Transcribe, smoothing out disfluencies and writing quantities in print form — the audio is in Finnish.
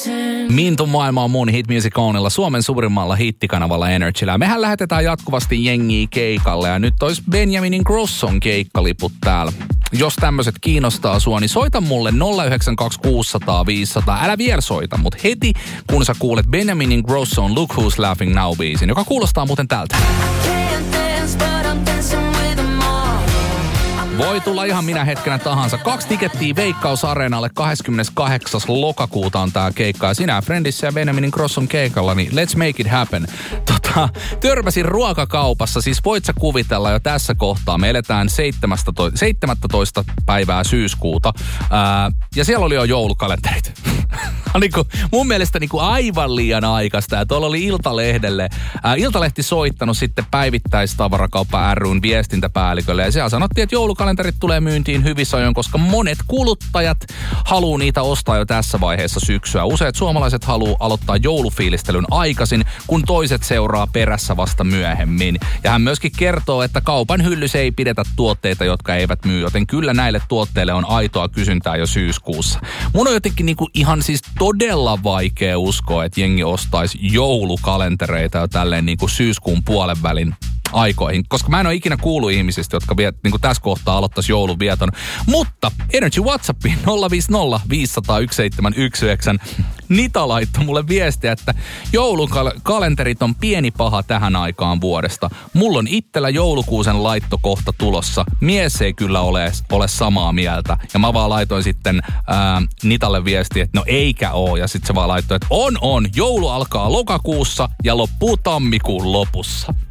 Mintun maailma on mun Hit Music Onilla, Suomen suurimmalla hittikanavalla Energyllä. Mehän lähetetään jatkuvasti jengiä keikalle ja nyt olisi Benjamin Grosson keikkaliput täällä. Jos tämmöiset kiinnostaa sua, niin soita mulle 092600500. Älä vielä soita, mutta heti kun sä kuulet Benjamin Grosson Look Who's Laughing Now -biisin, joka kuulostaa muuten tältä. Voi tulla ihan minä hetkenä tahansa. 2 tikettiä Veikkaus-areenalle 28. lokakuuta on tää keikka. Ja sinä Friendissä ja Benjamin Grosson keikalla, niin let's make it happen. Törmäsin ruokakaupassa, siis voit sä kuvitella jo tässä kohtaa. Me eletään 17. päivää syyskuuta. Ja siellä oli jo joulukalenterit. Mun mielestä aivan liian aikaista. Ja tuolla oli Iltalehti soittanut sitten päivittäistavarakauppa ry:n viestintäpäällikölle. Ja siellä sanottiin, että joulukalenterit tulee myyntiin hyvissä ajoin, koska monet kuluttajat haluaa niitä ostaa jo tässä vaiheessa syksyä. Useat suomalaiset haluaa aloittaa joulufiilistelyn aikaisin, kun toiset seuraa perässä vasta myöhemmin. Ja hän myöskin kertoo, että kaupan hyllyssä ei pidetä tuotteita, jotka eivät myy, joten kyllä näille tuotteille on aitoa kysyntää jo syyskuussa. Mun on jotenkin ihan siis todella vaikea uskoa, että jengi ostaisi joulukalentereita jo tälleen syyskuun puolen välin aikoihin, koska mä en ole ikinä kuullut ihmisistä, jotka tässä kohtaa aloittaisi joulun vieton. Mutta Energy WhatsAppiin 050 500 1719. Nita laittoi mulle viestiä, että joulukalenterit on pieni paha tähän aikaan vuodesta. Mulla on itsellä joulukuusen laitto kohta tulossa. Mies ei kyllä ole samaa mieltä. Ja mä vaan laitoin sitten Nitalle viestiä, että no eikä oo. Ja sitten se vaan laittoi, että on. Joulu alkaa lokakuussa ja loppuu tammikuun lopussa.